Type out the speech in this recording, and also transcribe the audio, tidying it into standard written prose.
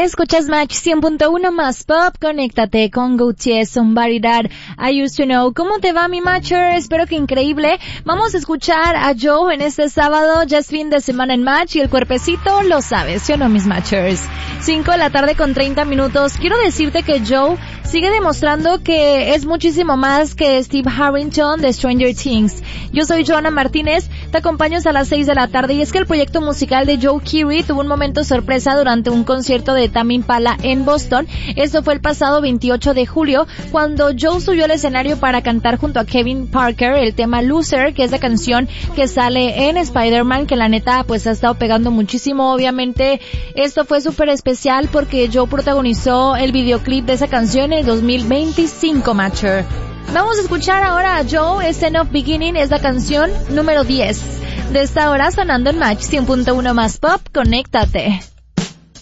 Escuchas Match 100.1 más pop, conéctate con Gautier, Somebody That I Used to Know. ¿Cómo te va, mi Matcher? Espero que increíble. Vamos a escuchar a Joe en este sábado, ya es fin de semana en Match y el cuerpecito lo sabes, ¿sí o no, mis Matchers? 5 de la tarde con 30 minutos. Quiero decirte que Joe sigue demostrando que es muchísimo más que Steve Harrington de Stranger Things. Yo soy Joana Martínez, te acompaño hasta las 6 de la tarde y es que el proyecto musical de Joe Keery tuvo un momento sorpresa durante un concierto de Tame Impala en Boston. Esto fue el pasado 28 de julio, cuando Joe subió al escenario para cantar junto a Kevin Parker el tema Loser, que es la canción que sale en Spider-Man, que la neta pues ha estado pegando muchísimo. Obviamente esto fue súper especial porque Joe protagonizó el videoclip de esa canción en el 2025, Matcher. Vamos a escuchar ahora a Joe, End of Beginning, es la canción número 10 de esta hora sonando en Match 100.1 más pop, conéctate.